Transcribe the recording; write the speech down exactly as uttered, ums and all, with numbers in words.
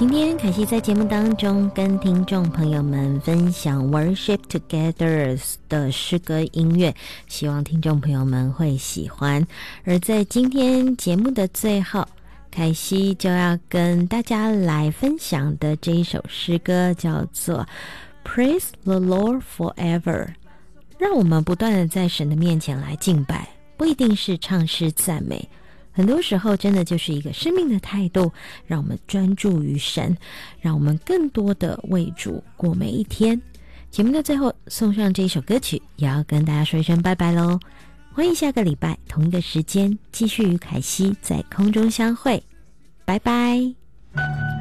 今天凯西在节目当中跟听众朋友们分享 Worship Together 的诗歌音乐，希望听众朋友们会喜欢。而在今天节目的最后，凯西就要跟大家来分享的这一首诗歌叫做 Praise the Lord Forever， 让我们不断的在神的面前来敬拜，不一定是唱诗赞美，很多时候真的就是一个生命的态度，让我们专注于神，让我们更多的为主过每一天。节目的最后送上这一首歌曲，也要跟大家说一声拜拜咯。欢迎下个礼拜同一个时间继续与凯西在空中相会，拜拜。